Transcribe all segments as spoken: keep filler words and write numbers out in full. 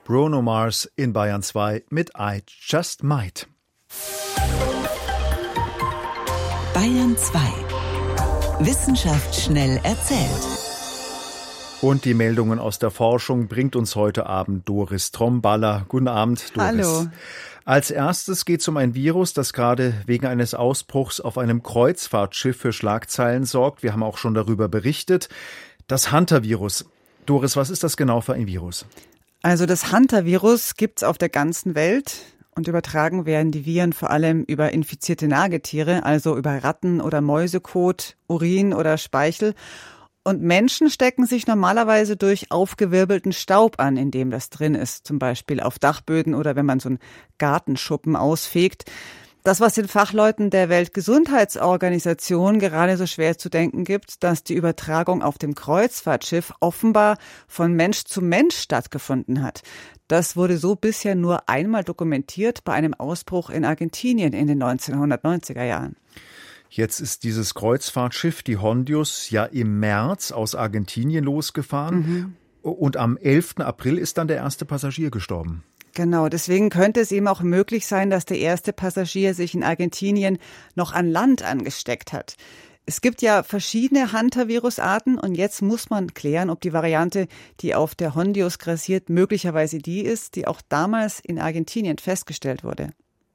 Bruno Mars in Bayern zwei mit I Just Might. Bayern zwei. Wissenschaft schnell erzählt. Und die Meldungen aus der Forschung bringt uns heute Abend Doris Tromballer. Guten Abend, Doris. Hallo. Als erstes geht es um ein Virus, das gerade wegen eines Ausbruchs auf einem Kreuzfahrtschiff für Schlagzeilen sorgt. Wir haben auch schon darüber berichtet. Das Hantavirus. Doris, was ist das genau für ein Virus? Also das Hantavirus gibt's auf der ganzen Welt. Und übertragen werden die Viren vor allem über infizierte Nagetiere, also über Ratten oder Mäusekot, Urin oder Speichel. Und Menschen stecken sich normalerweise durch aufgewirbelten Staub an, in dem das drin ist, zum Beispiel auf Dachböden oder wenn man so einen Gartenschuppen ausfegt. Das, was den Fachleuten der Weltgesundheitsorganisation gerade so schwer zu denken gibt, dass die Übertragung auf dem Kreuzfahrtschiff offenbar von Mensch zu Mensch stattgefunden hat. Das wurde so bisher nur einmal dokumentiert bei einem Ausbruch in Argentinien in den neunzehnhundertneunziger Jahren. Jetzt ist dieses Kreuzfahrtschiff, die Hondius, ja im März aus Argentinien losgefahren. Mhm. Und am elften April ist dann der erste Passagier gestorben. Genau, deswegen könnte es eben auch möglich sein, dass der erste Passagier sich in Argentinien noch an Land angesteckt hat. Es gibt ja verschiedene Hantavirusarten und jetzt muss man klären, ob die Variante, die auf der Hondius grassiert, möglicherweise die ist, die auch damals in Argentinien festgestellt wurde.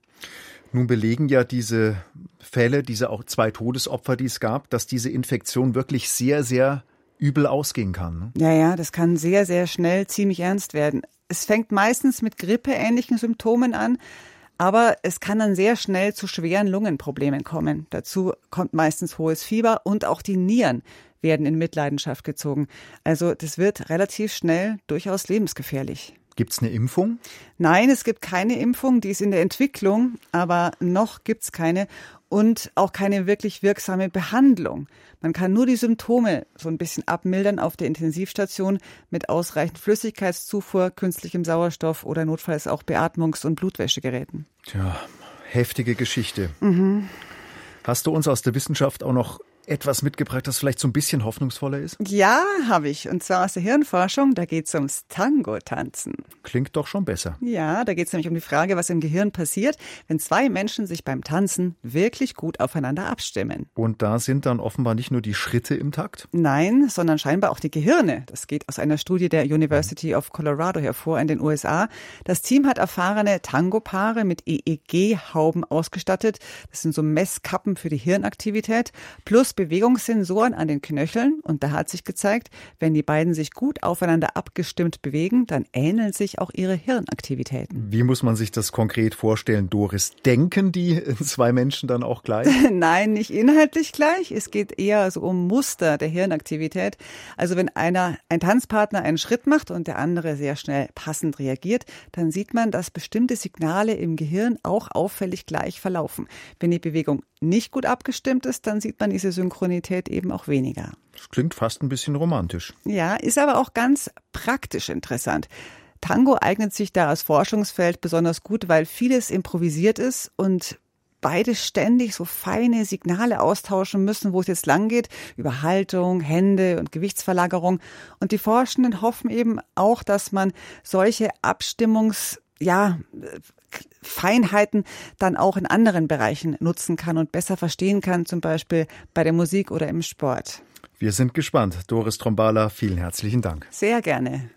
Nun belegen ja diese Fälle, diese auch zwei Todesopfer, die es gab, dass diese Infektion wirklich sehr, sehr übel ausgehen kann. Ne? Ja, ja, das kann sehr, sehr schnell ziemlich ernst werden. Es fängt meistens mit grippeähnlichen Symptomen an, aber es kann dann sehr schnell zu schweren Lungenproblemen kommen. Dazu kommt meistens hohes Fieber und auch die Nieren werden in Mitleidenschaft gezogen. Also das wird relativ schnell durchaus lebensgefährlich. Gibt es eine Impfung? Nein, es gibt keine Impfung, die ist in der Entwicklung, aber noch gibt es keine und auch keine wirklich wirksame Behandlung. Man kann nur die Symptome so ein bisschen abmildern auf der Intensivstation mit ausreichend Flüssigkeitszufuhr, künstlichem Sauerstoff oder notfalls auch Beatmungs- und Blutwäschegeräten. Tja, heftige Geschichte. Mhm. Hast du uns aus der Wissenschaft auch noch etwas mitgebracht, das vielleicht so ein bisschen hoffnungsvoller ist? Ja, habe ich. Und zwar aus der Hirnforschung. Da geht es ums Tango-Tanzen. Klingt doch schon besser. Ja, da geht es nämlich um die Frage, was im Gehirn passiert, wenn zwei Menschen sich beim Tanzen wirklich gut aufeinander abstimmen. Und da sind dann offenbar nicht nur die Schritte im Takt? Nein, sondern scheinbar auch die Gehirne. Das geht aus einer Studie der University of Colorado hervor in den U S A. Das Team hat erfahrene Tango-Paare mit E E G-Hauben ausgestattet. Das sind so Messkappen für die Hirnaktivität. Plus Bewegungssensoren an den Knöcheln und da hat sich gezeigt, wenn die beiden sich gut aufeinander abgestimmt bewegen, dann ähneln sich auch ihre Hirnaktivitäten. Wie muss man sich das konkret vorstellen, Doris? Denken die zwei Menschen dann auch gleich? Nein, nicht inhaltlich gleich. Es geht eher so um Muster der Hirnaktivität. Also wenn einer, ein Tanzpartner einen Schritt macht und der andere sehr schnell passend reagiert, dann sieht man, dass bestimmte Signale im Gehirn auch auffällig gleich verlaufen. Wenn die Bewegung nicht gut abgestimmt ist, dann sieht man diese Synchronität eben auch weniger. Das klingt fast ein bisschen romantisch. Ja, ist aber auch ganz praktisch interessant. Tango eignet sich da als Forschungsfeld besonders gut, weil vieles improvisiert ist und beide ständig so feine Signale austauschen müssen, wo es jetzt lang geht, über Haltung, Hände und Gewichtsverlagerung. Und die Forschenden hoffen eben auch, dass man solche Abstimmungs- ja, Feinheiten dann auch in anderen Bereichen nutzen kann und besser verstehen kann, zum Beispiel bei der Musik oder im Sport. Wir sind gespannt. Doris Tromballer, vielen herzlichen Dank. Sehr gerne.